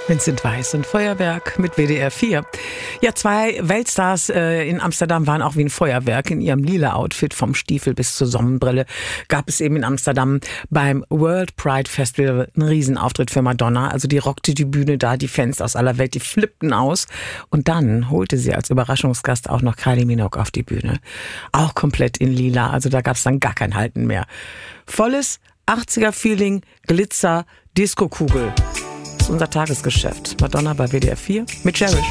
Vincent Weiss und Feuerwerk mit WDR 4. Ja, zwei Weltstars in Amsterdam waren auch wie ein Feuerwerk in ihrem lila Outfit, vom Stiefel bis zur Sonnenbrille. Gab es eben in Amsterdam beim World Pride Festival einen Riesenauftritt für Madonna. Also die rockte die Bühne da, die Fans aus aller Welt, die flippten aus. Und dann holte sie als Überraschungsgast auch noch Kylie Minogue auf die Bühne. Auch komplett in lila, also da gab es dann gar kein Halten mehr. Volles 80er-Feeling, Glitzer, Disco-Kugel. Das ist unser Tagesgeschäft. Madonna bei WDR 4 mit Cherish.